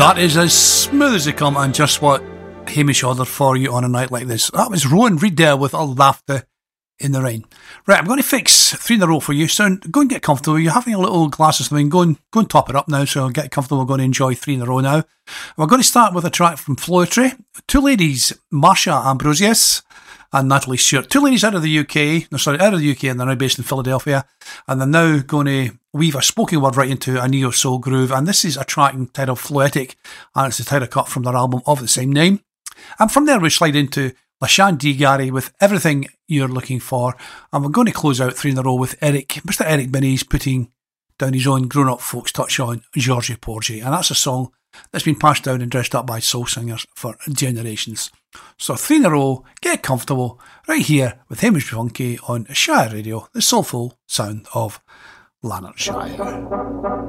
That is as smooth as they come, and just what Hamish ordered for you on a night like this. That was Rowan Reid there with A Laughter in the Rain. Right, I'm going to fix 3 in a row for you, so go and get comfortable. You're having a little glass of something. Go and top it up now, so get comfortable. We're going to enjoy 3 in a row now. We're going to start with a track from Floetry. 2 ladies, Marsha Ambrosius and Natalie Stewart. 2 ladies out of the UK, and they're now based in Philadelphia, and they're now going to weave a spoken word right into a neo-soul groove, and this is a track entitled Floetic, and it's the title cut from their album of the same name. And from there we slide into LaShawn D. Gary with Everything You're Looking For, and we're going to close out 3 in a row with Mr. Eric Binney's putting down his own grown-up folks touch on Georgie Porgy, and that's a song that's been passed down and dressed up by soul singers for generations. So 3 in a row, get comfortable, right here with Hamish Funky on Shire Radio, the soulful sound of Lanarkshire.